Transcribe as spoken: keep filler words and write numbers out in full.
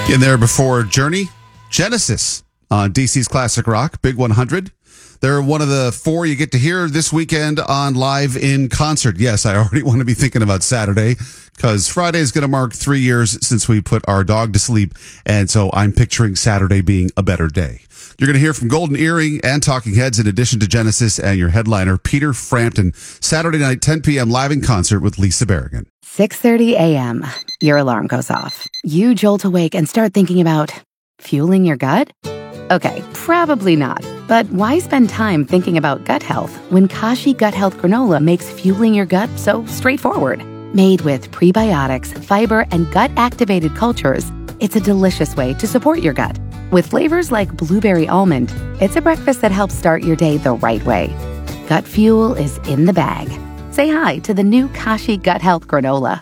In there before Journey, Genesis on D C's Classic Rock, Big one hundred. They're one of the four you get to hear this weekend on Live in Concert. Yes, I already want to be thinking about Saturday because Friday is going to mark three years since we put our dog to sleep. And so I'm picturing Saturday being a better day. You're going to hear from Golden Earring and Talking Heads in addition to Genesis and your headliner, Peter Frampton. Saturday night, ten p.m. Live in Concert with Lisa Berrigan. six thirty a.m. Your alarm goes off. You jolt awake and start thinking about fueling your gut? Okay, probably not. But why spend time thinking about gut health when Kashi Gut Health Granola makes fueling your gut so straightforward? Made with prebiotics, fiber, and gut-activated cultures, it's a delicious way to support your gut. With flavors like blueberry almond, it's a breakfast that helps start your day the right way. Gut fuel is in the bag. Say hi to the new Kashi Gut Health Granola.